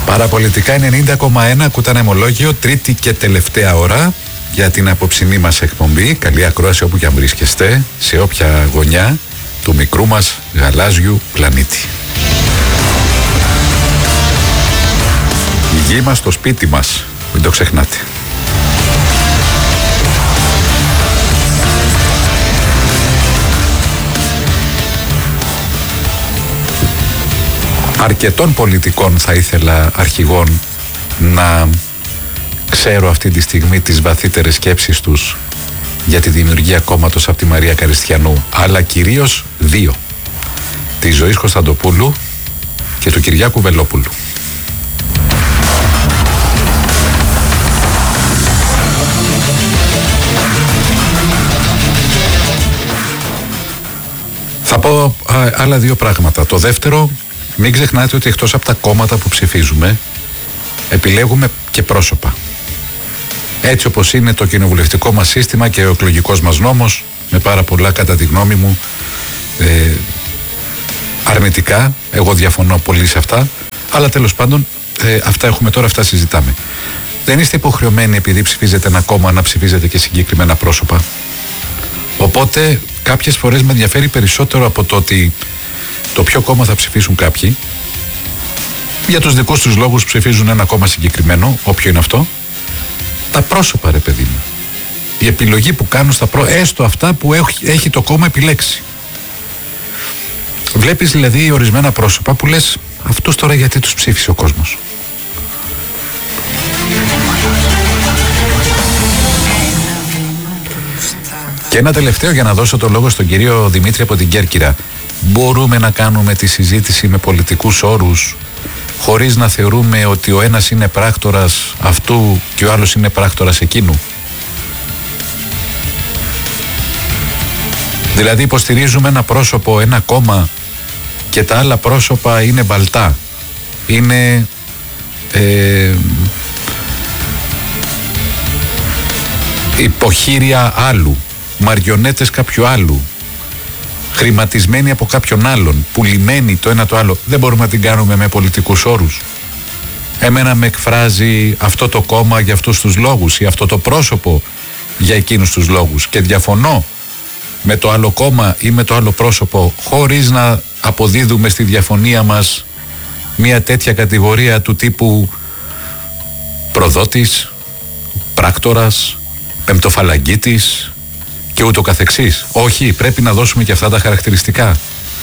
Παραπολιτικά 90,1, ακούτε ανεμολόγιο, τρίτη και τελευταία ώρα για την απόψινή μας εκπομπή. Καλή ακρόαση όπου και αν βρίσκεστε, σε όποια γωνιά του μικρού μας γαλάζιου πλανήτη. Η γη μας, το σπίτι μας, μην το ξεχνάτε. Αρκετών πολιτικών θα ήθελα, αρχηγών, να ξέρω αυτή τη στιγμή τις βαθύτερες σκέψεις τους για τη δημιουργία κόμματος από τη Μαρία Καριστιανού, αλλά κυρίως δύο, της Ζωής Κωνσταντοπούλου και του Κυριάκου Βελόπουλου. Θα πω άλλα δύο πράγματα. Το δεύτερο, μην ξεχνάτε ότι εκτός από τα κόμματα που ψηφίζουμε, επιλέγουμε και πρόσωπα. Έτσι όπως είναι το κοινοβουλευτικό μας σύστημα και ο εκλογικός μας νόμος, με πάρα πολλά, κατά τη γνώμη μου, αρνητικά. Εγώ διαφωνώ πολύ σε αυτά, αλλά τέλος πάντων αυτά έχουμε τώρα, αυτά συζητάμε. Δεν είστε υποχρεωμένοι, επειδή ψηφίζετε ένα κόμμα, να ψηφίζετε και συγκεκριμένα πρόσωπα. Οπότε κάποιες φορές με ενδιαφέρει περισσότερο από το ότι το ποιο κόμμα θα ψηφίσουν κάποιοι. Για τους δικούς τους λόγους ψηφίζουν ένα κόμμα συγκεκριμένο, όποιο είναι αυτό. Τα πρόσωπα, ρε παιδί μου. Η επιλογή που κάνουν στα έστω αυτά που έχει το κόμμα επιλέξει. Βλέπεις δηλαδή ορισμένα πρόσωπα που λες, αυτούς τώρα γιατί τους ψήφισε ο κόσμος. Και ένα τελευταίο για να δώσω το λόγο στον κύριο Δημήτρη από την Κέρκυρα. Μπορούμε να κάνουμε τη συζήτηση με πολιτικούς όρους, χωρίς να θεωρούμε ότι ο ένας είναι πράκτορας αυτού και ο άλλος είναι πράκτορας εκείνου? Δηλαδή υποστηρίζουμε ένα πρόσωπο, ένα κόμμα, και τα άλλα πρόσωπα είναι μπαλτά, είναι υποχείρια άλλου, μαριονέτες κάποιου άλλου, χρηματισμένοι από κάποιον άλλον, πουλημένοι το ένα το άλλο. Δεν μπορούμε να την κάνουμε με πολιτικούς όρους. Εμένα με εκφράζει αυτό το κόμμα για αυτούς τους λόγους ή αυτό το πρόσωπο για εκείνους τους λόγους, και διαφωνώ με το άλλο κόμμα ή με το άλλο πρόσωπο, χωρίς να αποδίδουμε στη διαφωνία μας μια τέτοια κατηγορία του τύπου προδότης, πράκτορας, πεμπτοφαλαγγίτης και ούτω καθεξής. Όχι, πρέπει να δώσουμε και αυτά τα χαρακτηριστικά.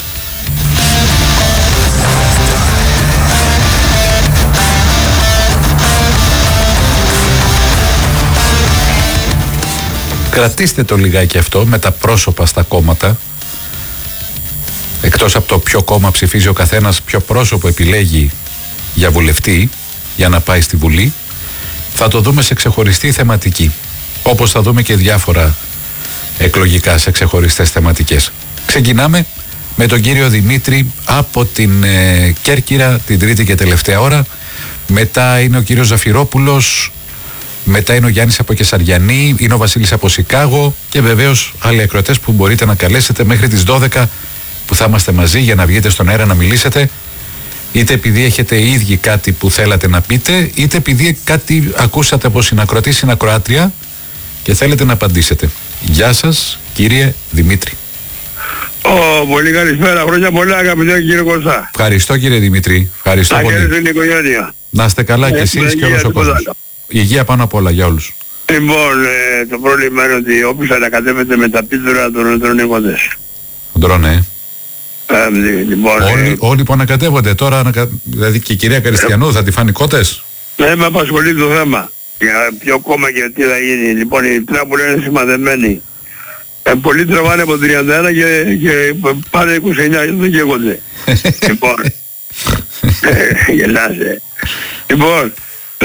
Κρατήστε το λιγάκι αυτό με τα πρόσωπα στα κόμματα. Εκτός από το ποιο κόμμα ψηφίζει ο καθένας, ποιο πρόσωπο επιλέγει για βουλευτή, για να πάει στη Βουλή, θα το δούμε σε ξεχωριστή θεματική. Όπως θα δούμε και διάφορα εκλογικά σε ξεχωριστές θεματικές. Ξεκινάμε με τον κύριο Δημήτρη από την Κέρκυρα, την τρίτη και τελευταία ώρα. Μετά είναι ο κύριος Ζαφυρόπουλος, μετά είναι ο Γιάννης από Κεσαριανή, είναι ο Βασίλης από Σικάγο και βεβαίως άλλοι ακροατές που μπορείτε να καλέσετε μέχρι τις 12 που θα είμαστε μαζί για να βγείτε στον αέρα να μιλήσετε, είτε επειδή έχετε οι ίδιοι κάτι που θέλατε να πείτε, είτε επειδή κάτι ακούσατε από συνακροατή, συνακροάτρια και θέλετε να απαντήσετε. Γεια σας, κύριε Δημήτρη. Πολύ καλησπέρα, χρόνια πολλά, αγαπητέ κύριε Κωστά. Ευχαριστώ, κύριε Δημήτρη. Ευχαριστώ πολύ. Την οικογένεια. Να είστε καλά κι εσείς και όλος ο κόσμος. Υγεία πάνω απ' όλα για όλους. Λοιπόν, το πρόβλημα είναι ότι όποιος ανακατεύεται με τα πίτουρα τον τρώνε κοντές. Τον τρώνε, Λοιπόν, όλοι που ανακατεύονται τώρα, δηλαδή και η κυρία Καριστιανού θα τη φάνει κότες. Ναι, με απασχολεί το θέμα. Για ποιο κόμμα και τι θα γίνει. Λοιπόν, οι τράπουλοι είναι σημαδεμένοι. Πολλοί τραβάνε από 31 και πάνε 29 και δεν καίγονται. Λοιπόν, γελάσαι. Λοιπόν,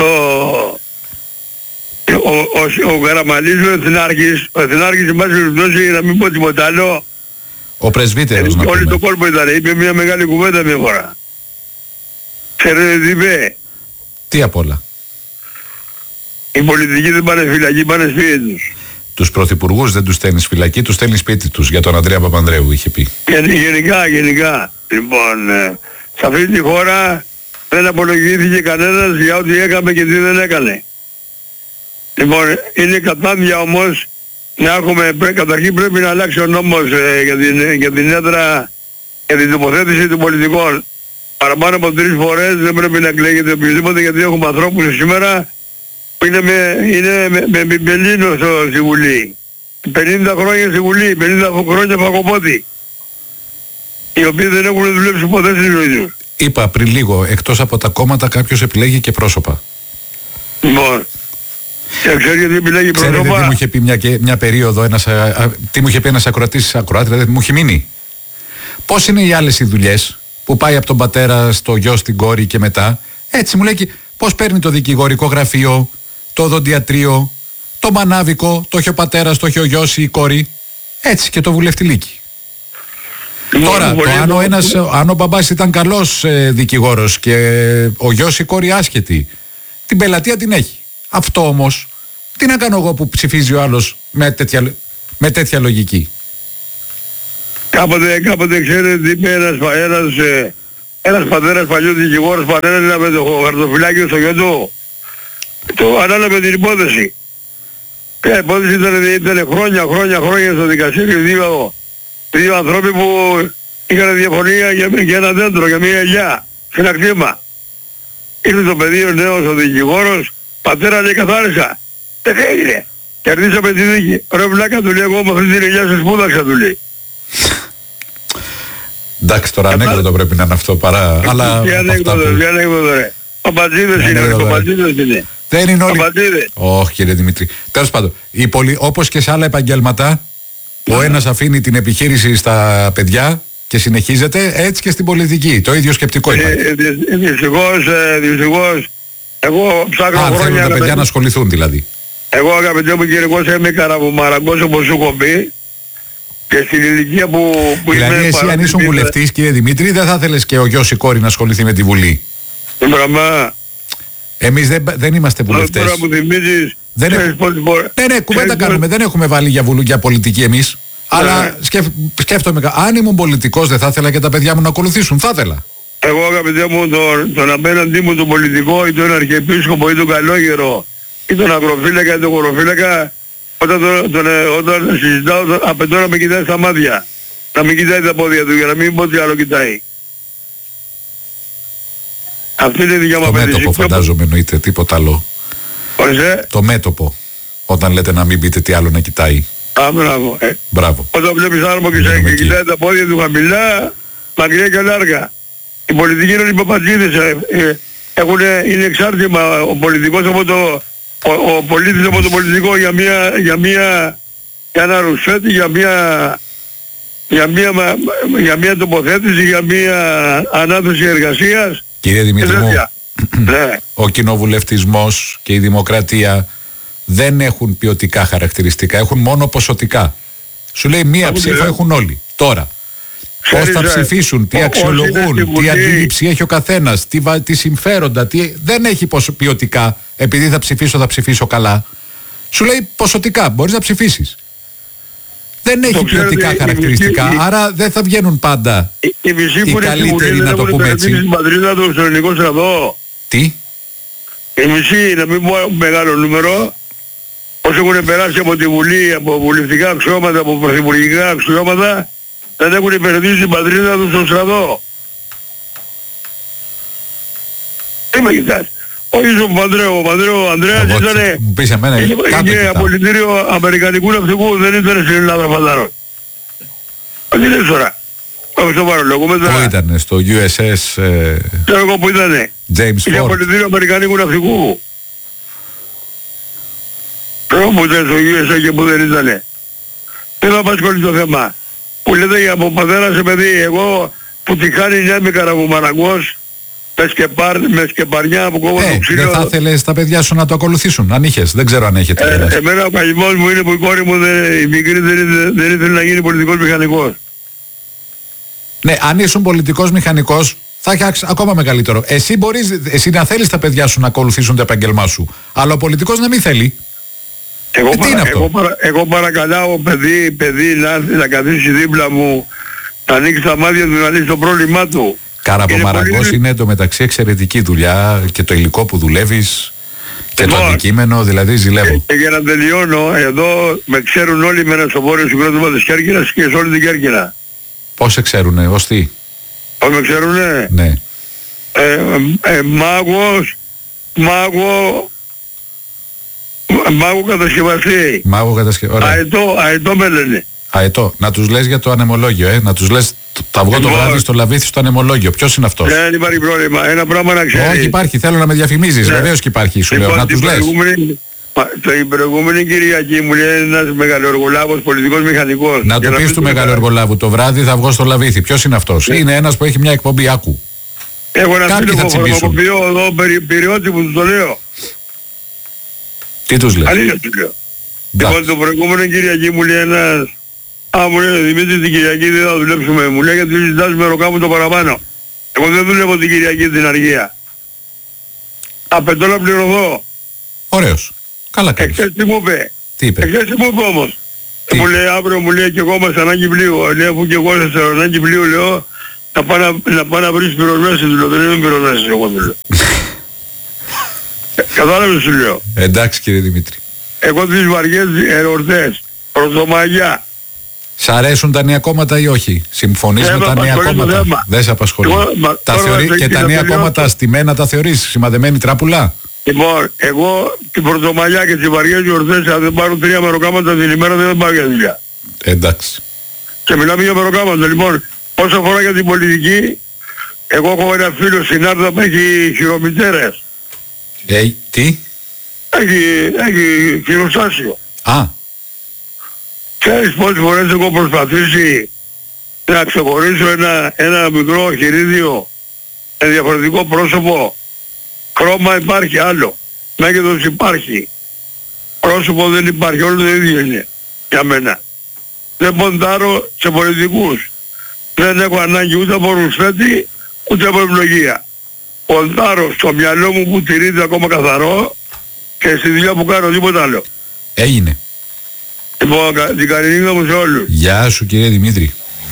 ο Καραμανής, ο Εθνάρχης, μας περιπτώσει, να μην πω τίποτα άλλο. Ο πρεσβύτερος να πούμε. Όλη το κόλπο ήταν, είπε μια μεγάλη κουβέντα μια φορά. Ξέρετε τι είπε? Τι απ' όλα? Οι πολιτικοί δεν πάνε φυλακή, πάνε σπίτι τους. Τους πρωθυπουργούς δεν τους στέλνεις φυλακή, τους στέλνεις σπίτι τους. Για τον Ανδρέα Παπανδρέου είχε πει. Γενικά. Λοιπόν, σε αυτή τη χώρα δεν απολογήθηκε κανένας για ό,τι έκαμε και τι δεν έκανε. Λοιπόν, είναι κατάδια όμως να έχουμε, καταρχήν πρέπει να αλλάξει ο νόμος για την έδρα, για την τοποθέτηση των πολιτικών. Παραπάνω από 3 φορές δεν πρέπει να εκλέγεται οποιοδήποτε, γιατί έχουμε ανθρώπους σήμερα που είναι με μπιμπελίνο στη Βουλή. 50 χρόνια στη Βουλή, 50 χρόνια φακοπότη, οι οποίοι δεν έχουν δουλέψει ποτέ στη ζωή τους. Είπα πριν λίγο, εκτός από τα κόμματα κάποιος επιλέγει και πρόσωπα. Λοιπόν, ξέρετε γιατί επιλέγει πρόσωπα? Ξέρετε τι μου είχε πει μια περίοδο, τι μου είχε πει ένας ακροατής, δηλαδή μου είχε μείνει. Πώς είναι οι άλλες οι δουλειές που πάει από τον πατέρα στο γιο στην κόρη και μετά? Έτσι μου λέει, πώς παίρνει το δικηγορικό γραφείο, το οδοντιατρίο, το μανάβικο, το έχει ο πατέρας, το έχει ο γιος ή η κόρη. Έτσι και το βουλευτηλίκι. Τώρα, αν ο μπαμπάς ήταν καλός δικηγόρος και ο γιος ή η κόρη άσχετη, την πελατεία την έχει. Αυτό όμως, τι να κάνω εγώ που ψηφίζει ο άλλος με τέτοια λογική? Κάποτε ξέρετε, είπε ένας πατέρας παλιός δικηγόρος, παρέλαβε με το χαρτοφυλάκιο στο γιο του. Το ανάλαβε την υπόθεση. Και η υπόθεση ήταν χρόνια στο δικαστήριο. Δύο ανθρώποι που είχαν διαφωνία για ένα δέντρο, για μια ελιά, σε ένα κτήμα. Ήρθε το παιδί ο νέος, ο δικηγόρος, πατέρα λέει καθάρισα. Δεν έγινε. Κερδίσαμε τη δίκη. Ρε βλάκα του λέει, εγώ με αυτή την ελιά σε σπούδαξα, του λέει. Εντάξει, τώρα ανέκδοτο πρέπει να είναι αυτό παρά. Αλλά τι ανέκδοτο ρε. Παπατζίδες είναι. Δεν είναι όλοι. Όχι κύριε Δημήτρη. Τέλος πάντων, όπως και σε άλλα επαγγέλματα, ο ένας αφήνει την επιχείρηση στα παιδιά και συνεχίζεται, έτσι και στην πολιτική. Το ίδιο σκεπτικό υπάρχει. Δυστυχώς, εγώ ψάχνω χρόνια... θέλουν τα παιδιά να ασχοληθούν δηλαδή. Εγώ αγαπητέ μου κύριε Κώστα, είμαι καραβομαραγκός όπως σου έχω πει. Και στην ηλικία που δηλαδή εσύ αν ήσουν βουλευτής κύριε Δημήτρη, δεν θα ήθελες και ο γιος η κόρη να ασχοληθεί με τη Βουλή? Εμείς δεν είμαστε βουλευτές. Τώρα που θυμίζεις... Ναι, κουβέντα κάνουμε. Δεν έχουμε βάλει για πολιτική εμείς. Αλλά σκέφτομαι, αν ήμουν πολιτικός δεν θα ήθελα και τα παιδιά μου να ακολουθήσουν? Θα ήθελα. Εγώ αγαπητέ μου τον απέναντί μου τον πολιτικό ή τον αρχιεπίσκοπο ή τον καλόγερο ή τον αγροφύλακα ή τον χωροφύλακα, όταν συζητάω απαιτώ να με κοιτάει στα μάτια. Να μην κοιτάει τα πόδια του για να μην πω τι άλλο κοιτάει. Αυτή είναι η δικιά μου απέτηση. Το μέτωπο φαντάζομαι εννοείται, τίποτα άλλο. Ορίστε. Το μέτωπο. Όταν λέτε να μην πείτε τι άλλο να κοιτάει. Μπράβο. Μπράβο. Όταν βλέπεις άνθρωπο και κοιτάει τα πόδια του χαμηλά, μακριά και λάργα. Οι πολιτικοί είναι οι παπατζίδες. Είναι εξάρτημα ο πολιτικός από ο πολίτης από το πολιτικό για ένα ρουσφέτη, για μια τοποθέτηση, για μια ανάδοση εργασίας. Κύριε Δημήτρη μου, ο κοινοβουλευτισμός και η δημοκρατία δεν έχουν ποιοτικά χαρακτηριστικά, έχουν μόνο ποσοτικά. Σου λέει μία ψήφο έχουν όλοι. Τώρα, πώς θα ψηφίσουν, τι αξιολογούν, τι αντίληψη έχει ο καθένας, τι συμφέροντα, δεν έχει ποιοτικά, επειδή θα ψηφίσω καλά. Σου λέει ποσοτικά, μπορείς να ψηφίσεις. Δεν έχει ποιοτικά χαρακτηριστικά, άρα δεν θα βγαίνουν πάντα οι καλύτεροι, να το πούμε έτσι. Στην πατρίδα του, στον ελληνικό στρατό. Τι? Οι μισοί, να μην πω μεγάλο νούμερο, όσοι έχουν περάσει από τη Βουλή, από βουλευτικά αξιώματα, από πρωθυπουργικά αξιώματα, δεν έχουν υπηρετήσει την πατρίδα του στον στρατό. Τι με κοιτάς? Όχι στον Παντρέο, ο Ανδρέας είχε απολυτήριο αμερικανικού ναυτικού, δεν ήταν στην Ελλάδα φαντάρω. Τι λες τώρα? Στο παρολόγο μετά. Πού ήτανε, στο USS... Ξέρω εγώ που ήτανε. James Ford. Είχε απολυτήριο αμερικανικού ναυτικού. Ξέρω που ήταν στο USA και που δεν ήτανε. Δεν θα απασχολεί το θέμα. Που λέτε από πατέρα σε παιδί, εγώ που τη χάνει νέα με καραβομαραγκός, με σκεπαριά που κόβω το ξύλο. Δεν θα ήθελες τα παιδιά σου να το ακολουθήσουν, αν είχες? Δεν ξέρω αν έχετε. Εμένα ο καημός μου είναι που η κόρη μου η μικρή δεν ήθελε να γίνει πολιτικός μηχανικός. Ναι, αν ήσουν πολιτικός μηχανικός θα έχει ακόμα μεγαλύτερο. Εσύ να θέλεις τα παιδιά σου να ακολουθήσουν το επάγγελμά σου, αλλά ο πολιτικός να μην θέλει. Εγώ παρακαλάω παιδί να καθίσει δίπλα μου, να ανοίξει τα μάτια του, να λύσει το πρόβλημά του. Καραπομαραγκός είναι εντωμεταξύ εξαιρετική δουλειά και το υλικό που δουλεύεις και το αντικείμενο, δηλαδή ζηλεύω. Για να τελειώνω, εδώ με ξέρουν όλοι μένα στο βόρειο συγκρότημα της Κέρκυρας και σε όλη την Κέρκυρα. Πώς σε ξέρουνε, ως τι? Όλοι με ξέρουνε. Ναι. Μάγο κατασκευαστή. Μάγο κατασκευαστή. Αετό με λένε. Αετό. Να τους λες για το ανεμολόγιο, να τους λες θα βγω το βράδυ στο Λαβίθι στο ανεμολόγιο. Ποιος είναι αυτός? Δεν υπάρχει πρόβλημα. Ένα πράγμα να ξέρεις. Όχι, υπάρχει. Θέλω να με διαφημίζεις. Βεβαίως και υπάρχει. Σου λέω να τους λες. Την προηγούμενη Κυριακή μου λέει ένας μεγαλοεργολάβος πολιτικός μηχανικός. Να του πεις του μεγαλοεργολάβου το βράδυ θα βγω στο Λαβίθι. Ποιος είναι αυτός? Είναι ένας που έχει μια εκπομπή, άκου. Έχω ένα φίλο που φωτοκοπιώ εδώ Πυριώτη που τους το λέω. Τι τους λες? Αλήθεια τους λέω. Λοιπόν, το προηγούμενο Κυριακή μου λέει ένας, μου λέει Δημήτρη την Κυριακή δεν θα δουλέψουμε. Μου λέει γιατί ζητάς με ροκάμου το παραπάνω. Εγώ δεν δουλεύω την Κυριακή την αργία. Απαιτώ να πληρωθώ. Ωραίος. Καλά κάνεις. Εχθές τι μου είπε? Τι είπε? Εχθές τι μου είπε όμως? Μου λέει αύριο μου λέει και εγώ είμαστε ανάγκη πλοίου. Λέει αφού και εγώ είμαστε ανάγκη πλοίου λέω να πάω να βρεις πυροσβέστη του λέω. Δεν είμαι πυροσβέστης εγώ του λέω. Κατάλαβες σου λέω. Εντάξει κύριε Δημήτρη. Εγώ τις βαριές εορτές, Πρωτομαγιά. Σ' αρέσουν τα νέα κόμματα ή όχι? Συμφωνείς με τα νέα κόμματα? Δεν σε απασχολεί. Και τα νέα κόμματα στημένα τα θεωρείς σημαδεμένη τράπουλα? Λοιπόν, εγώ την Πρωτομαγιά και τις βαριές γιορτές αν δεν πάρω 3 μεροκάματα την ημέρα δεν πάω για δουλειά. Εντάξει. Και μιλάμε για μεροκάματα. Λοιπόν, όσο αφορά για την πολιτική, εγώ έχω ένα φίλο στην Άρτα που έχει χειρομητέρες. Τι? Έχει χειροστάσιο. Ξέρεις πόσες φορές έχω προσπαθήσει να ξεχωρίσω ένα μικρό χειρίδιο με διαφορετικό πρόσωπο. Χρώμα υπάρχει άλλο. Μέγεθος υπάρχει. Πρόσωπο δεν υπάρχει. Όλο το ίδιο είναι για μένα. Δεν ποντάρω σε πολιτικούς. Δεν έχω ανάγκη ούτε από ρουσφέτη ούτε από ευλογία. Ποντάρω στο μυαλό μου που τηρείται ακόμα καθαρό και στη δουλειά που κάνω τίποτα άλλο. Έγινε. Λοιπόν, την καληνύχτα μου σε όλους. Γεια σου κύριε Δημήτρη.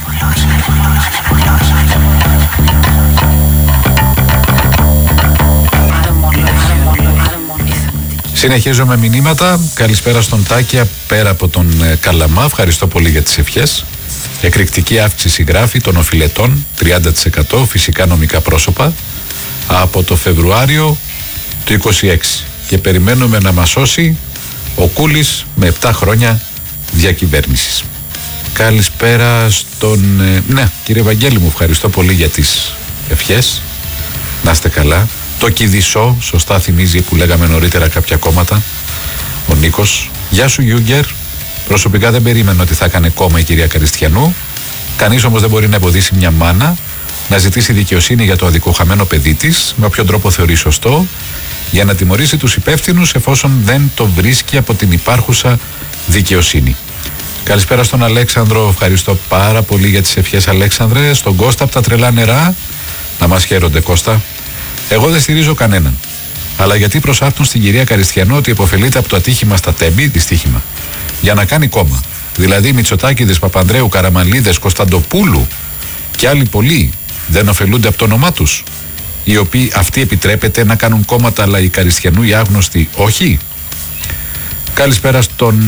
Συνεχίζω με μηνύματα. Καλησπέρα στον Τάκια πέρα από τον Καλαμά. Ευχαριστώ πολύ για τις ευχές. Εκρηκτική αύξηση γράφει των οφειλετών 30%, φυσικά νομικά πρόσωπα, από το Φεβρουάριο του 26. Και περιμένουμε να μας σώσει ο Κούλης με 7 χρόνια διακυβέρνησης. Καλησπέρα στον... Ναι, κύριε Βαγγέλη μου, ευχαριστώ πολύ για τις ευχές. Να είστε καλά. Το Κηδισό, σωστά θυμίζει που λέγαμε νωρίτερα κάποια κόμματα. Ο Νίκος. Γεια σου Γιούγκερ. Προσωπικά δεν περίμενα ότι θα έκανε κόμμα η κυρία Καριστιανού. Κανείς όμως δεν μπορεί να εμποδίσει μια μάνα να ζητήσει δικαιοσύνη για το αδικοχαμένο παιδί της, με όποιον τρόπο θεωρεί σωστό, για να τιμωρήσει τους υπεύθυνους εφόσον δεν το βρίσκει από την υπάρχουσα δικαιοσύνη. Καλησπέρα στον Αλέξανδρο, ευχαριστώ πάρα πολύ για τις ευχές Αλέξανδρε. Στον Κώστα από τα τρελά νερά, να μας χαίρονται Κώστα. Εγώ δεν στηρίζω κανέναν. Αλλά γιατί προσάπτουν στην κυρία Καριστιανού ότι υποφελείται από το ατύχημα στα Τέμπη, δυστύχημα, για να κάνει κόμμα. Δηλαδή Μητσοτάκηδες, Παπανδρέου, Καραμανλίδες, Κωνσταντοπούλου και άλλοι πολλοί δεν ωφελούνται από το όνομά τους. Οι οποίοι αυτοί επιτρέπεται να κάνουν κόμματα, αλλά οι Καριστιανού οι άγνωστοι όχι. Καλησπέρα στον...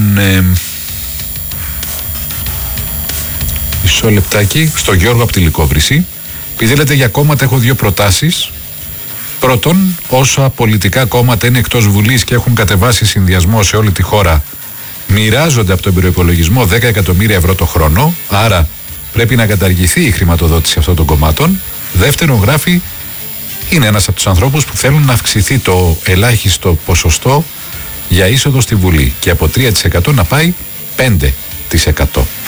μισό λεπτάκι. Στον Γιώργο από τη Λυκόβρηση. Επειδή λέτε για κόμματα, έχω 2 προτάσεις. Πρώτον, όσα πολιτικά κόμματα είναι εκτός Βουλής και έχουν κατεβάσει συνδυασμό σε όλη τη χώρα, μοιράζονται από τον προϋπολογισμό 10 εκατομμύρια ευρώ το χρόνο, άρα πρέπει να καταργηθεί η χρηματοδότηση αυτών των κομμάτων. Δεύτερον, γράφει, είναι ένας από τους ανθρώπους που θέλουν να αυξηθεί το ελάχιστο ποσοστό για είσοδο στη Βουλή και από 3% να πάει 5%.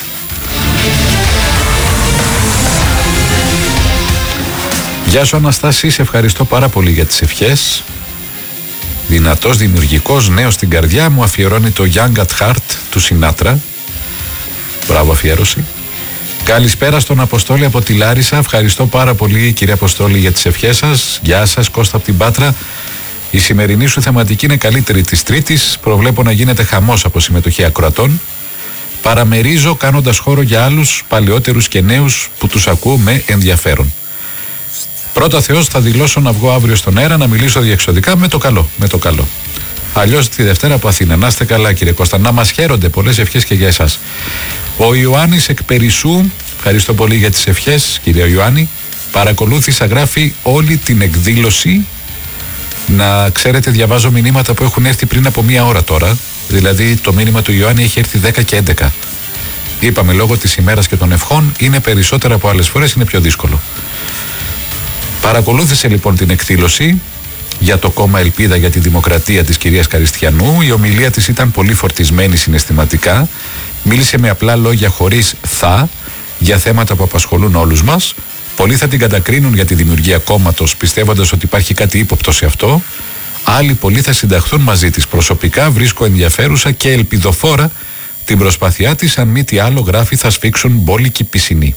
Γεια σου Αναστάση, σε ευχαριστώ πάρα πολύ για τις ευχές. Δυνατός, δημιουργικός, νέος στην καρδιά, μου αφιερώνει το Young at Heart του Σινάτρα. Μπράβο αφιέρωση. Καλησπέρα στον Αποστόλη από τη Λάρισα. Ευχαριστώ πάρα πολύ κύριε Αποστόλη για τις ευχές σας. Γεια σας Κώστα από την Πάτρα. Η σημερινή σου θεματική είναι καλύτερη της Τρίτης. Προβλέπω να γίνεται χαμός από συμμετοχή ακροατών. Παραμερίζω κάνοντας χώρο για άλλους παλαιότερους και νέους που τους ακούω με ενδιαφέρον. Πρώτα Θεός, θα δηλώσω να βγω αύριο στον αέρα να μιλήσω διεξοδικά με το καλό. Με το καλό. Αλλιώς τη Δευτέρα από Αθήνα. Να είστε καλά, κύριε Κώστα. Να μας χαίρονται. Πολλές ευχές και για εσάς. Ο Ιωάννης εκ Περισσού, ευχαριστώ πολύ για τις ευχές, κύριε Ιωάννη. Παρακολούθησα, γράφει, όλη την εκδήλωση. Να ξέρετε, διαβάζω μηνύματα που έχουν έρθει πριν από μία ώρα τώρα. Δηλαδή, το μήνυμα του Ιωάννη έχει έρθει 10 και 11. Είπαμε, λόγω της ημέρας και των ευχών, είναι περισσότερα από άλλες φορές, είναι πιο δύσκολο. Παρακολούθησε λοιπόν την εκδήλωση για το κόμμα Ελπίδα για τη Δημοκρατία της κυρίας Καριστιανού. Η ομιλία της ήταν πολύ φορτισμένη συναισθηματικά. Μίλησε με απλά λόγια, χωρίς για θέματα που απασχολούν όλους μας. Πολλοί θα την κατακρίνουν για τη δημιουργία κόμματος, πιστεύοντας ότι υπάρχει κάτι ύποπτο σε αυτό. Άλλοι πολλοί θα συνταχθούν μαζί της. Προσωπικά βρίσκω ενδιαφέρουσα και ελπιδοφόρα την προσπάθειά της. Αν μη τι άλλο, γράφει, θα σφίξουν μπόλικη πισινή.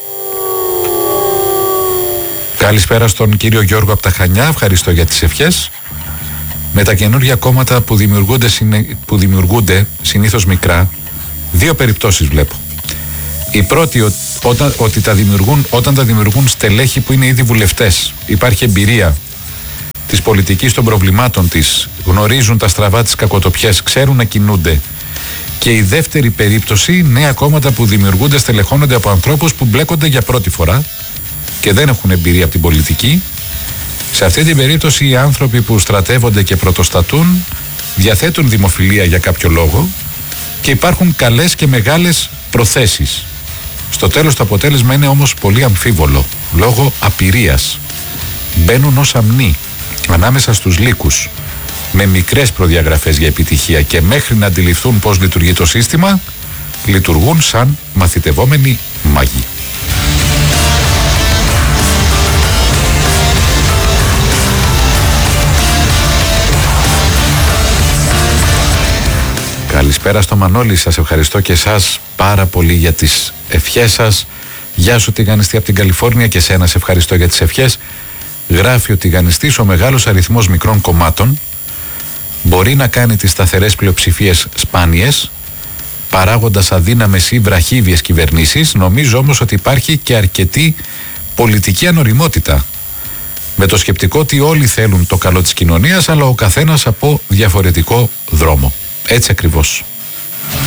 Καλησπέρα στον κύριο Γιώργο από τα Χανιά, ευχαριστώ για τις ευχές. Με τα καινούργια κόμματα που δημιουργούνται συνήθως μικρά, δύο περιπτώσεις βλέπω. Η πρώτη, όταν τα δημιουργούν στελέχη που είναι ήδη βουλευτές, υπάρχει εμπειρία της πολιτικής, των προβλημάτων της, γνωρίζουν τα στραβά της κακοτοπιές, ξέρουν να κινούνται. Και η δεύτερη περίπτωση, νέα κόμματα που δημιουργούνται, στελεχώνονται από ανθρώπους που μπλέκονται για πρώτη φορά και δεν έχουν εμπειρία από την πολιτική. Σε αυτή την περίπτωση, οι άνθρωποι που στρατεύονται και πρωτοστατούν διαθέτουν δημοφιλία για κάποιο λόγο και υπάρχουν καλές και μεγάλες προθέσεις. Στο τέλος το αποτέλεσμα είναι όμως πολύ αμφίβολο, λόγω απειρίας. Μπαίνουν ως αμνοί ανάμεσα στους λύκους, με μικρές προδιαγραφές για επιτυχία, και μέχρι να αντιληφθούν πώς λειτουργεί το σύστημα, λειτουργούν σαν μαθητευόμενοι μάγοι. Καλησπέρα στο Μανώλη, σας ευχαριστώ και εσάς πάρα πολύ για τις ευχές σας. Γεια σου Τηγανιστή από την Καλιφόρνια, και σένα σε ευχαριστώ για τις ευχές. Γράφει ο Τηγανιστής, ο μεγάλος αριθμός μικρών κομμάτων μπορεί να κάνει τις σταθερές πλειοψηφίες σπάνιες, παράγοντας αδύναμες ή βραχύβιες κυβερνήσεις. Νομίζω όμως ότι υπάρχει και αρκετή πολιτική ανοριμότητα, με το σκεπτικό ότι όλοι θέλουν το καλό της κοινωνίας, αλλά ο καθένας από διαφορετικό δρόμο. Έτσι ακριβώς.